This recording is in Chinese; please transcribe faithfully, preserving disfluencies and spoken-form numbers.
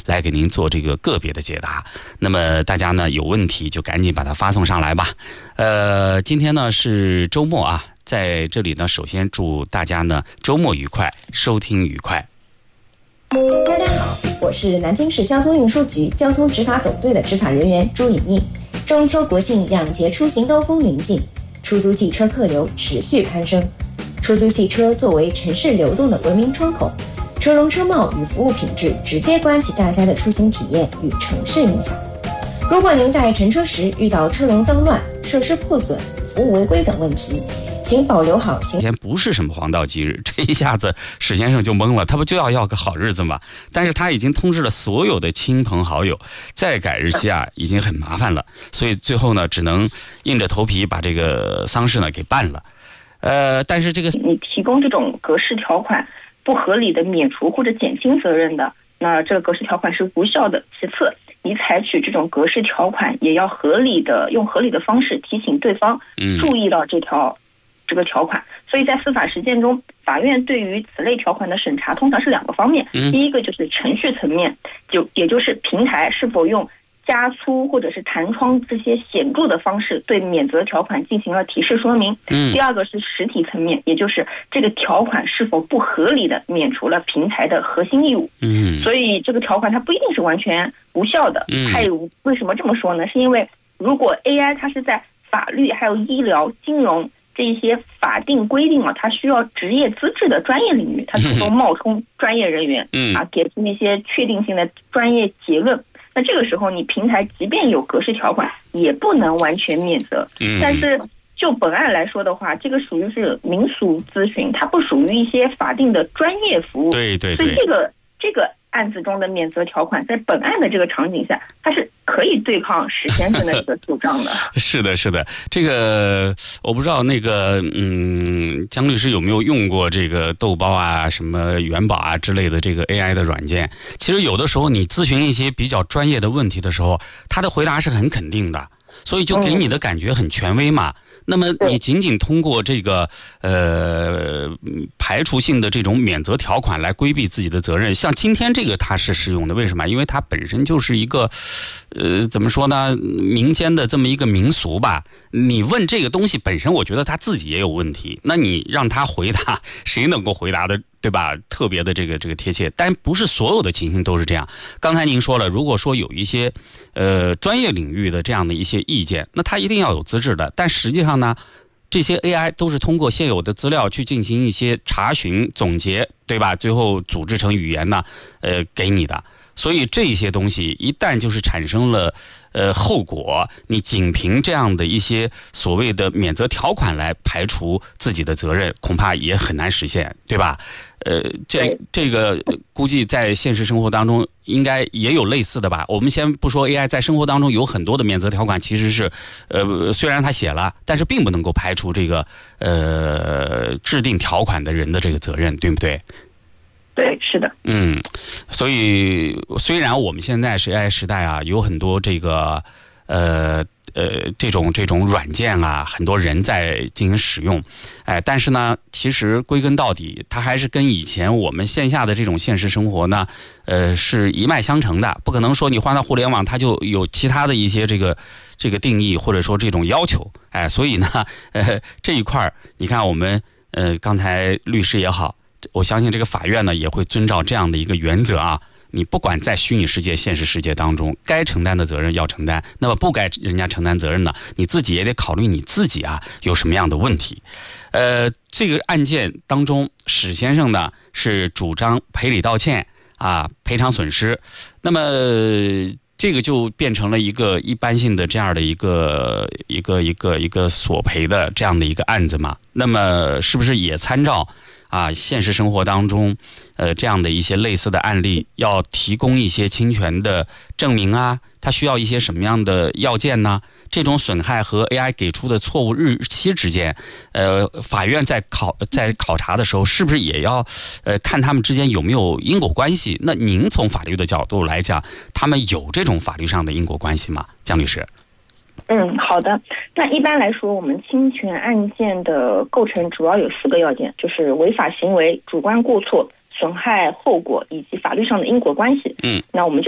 来给您做这个个别的解答。那么大家呢有问题就赶紧把它发送上来吧。呃，今天呢是周末啊，在这里呢首先祝大家呢周末愉快，收听愉快。 大家好，我是南京市交通运输局交通执法总队的执法人员朱颖颖。中秋国庆两节出行高峰临近，出租汽车客流持续攀升。出租汽车作为城市流动的文明窗口，车容车貌与服务品质直接关系大家的出行体验与城市印象。如果您在乘车时遇到车容脏乱、设施破损、服务违规等问题，请保留好行。 今天不是什么黄道吉日，这一下子史先生就懵了，他不就要要个好日子吗？但是他已经通知了所有的亲朋好友，再改日期啊，已经很麻烦了，所以最后呢，只能硬着头皮把这个丧事呢给办了。呃，但是这个你提供这种格式条款不合理的免除或者减轻责任的，那这个格式条款是无效的。其次，你采取这种格式条款也要合理的用合理的方式提醒对方注意到这条、嗯、这个条款。所以在司法实践中，法院对于此类条款的审查通常是两个方面、嗯、第一个就是程序层面，就也就是平台是否用加粗或者是弹窗这些显著的方式对免责条款进行了提示说明。嗯，第二个是实体层面，也就是这个条款是否不合理的免除了平台的核心义务。嗯，所以这个条款它不一定是完全无效的。嗯，还有为什么这么说呢？是因为如果 A I 它是在法律还有医疗、金融这一些法定规定啊，它需要职业资质的专业领域，它主动冒充专业人员，嗯啊，给出一些确定性的专业结论。那这个时候，你平台即便有格式条款，也不能完全免责。嗯，但是就本案来说的话，这个属于是民俗咨询，它不属于一些法定的专业服务。 对对对。 所以这个这个案子中的免责条款，在本案的这个场景下，它是可以对抗史先生的这个主张的。 是的，是的，这个我不知道那个嗯，江律师有没有用过这个豆包啊、什么元宝啊之类的这个 A I 的软件？其实有的时候你咨询一些比较专业的问题的时候，他的回答是很肯定的，所以就给你的感觉很权威嘛。嗯，那么你仅仅通过这个呃排除性的这种免责条款来规避自己的责任，像今天这个它是适用的，为什么？因为它本身就是一个呃怎么说呢，民间的这么一个民俗吧。你问这个东西本身，我觉得他自己也有问题，那你让他回答，谁能够回答的对吧？特别的这个这个贴切，但不是所有的情形都是这样。刚才您说了，如果说有一些呃专业领域的这样的一些意见，那他一定要有资质的。但实际上呢，这些 A I 都是通过现有的资料去进行一些查询、总结，对吧？最后组织成语言呢，呃，给你的。所以这些东西一旦就是产生了呃后果，你仅凭这样的一些所谓的免责条款来排除自己的责任，恐怕也很难实现，对吧？呃，这这个估计在现实生活当中应该也有类似的吧。我们先不说 A I， 在生活当中有很多的免责条款，其实是呃虽然他写了，但是并不能够排除这个呃制定条款的人的这个责任，对不对？ 对，是的。 嗯，所以虽然我们现在是 A I 时代啊，有很多这个呃呃这种这种软件啊，很多人在进行使用，哎，但是呢，其实归根到底，它还是跟以前我们线下的这种现实生活呢，呃，是一脉相承的。不可能说你换到互联网，它就有其他的一些这个这个定义或者说这种要求，哎，所以呢，呃，这一块你看我们呃刚才律师也好。我相信这个法院呢也会遵照这样的一个原则啊，你不管在虚拟世界、现实世界当中，该承担的责任要承担，那么不该人家承担责任呢，你自己也得考虑你自己啊有什么样的问题。呃，这个案件当中，史先生呢是主张赔礼道歉啊，赔偿损失，那么这个就变成了一个一般性的这样的一个一个一个一个索赔的这样的一个案子嘛？那么是不是也参照？啊，现实生活当中，呃，这样的一些类似的案例，要提供一些侵权的证明啊，它需要一些什么样的要件呢？这种损害和 A I 给出的错误日期之间，呃，法院在考在考察的时候，是不是也要呃看他们之间有没有因果关系？那您从法律的角度来讲，他们有这种法律上的因果关系吗？江律师？ 嗯，好的。那一般来说，我们侵权案件的构成主要有四个要件，就是违法行为、主观过错、损害后果以及法律上的因果关系。嗯，那我们就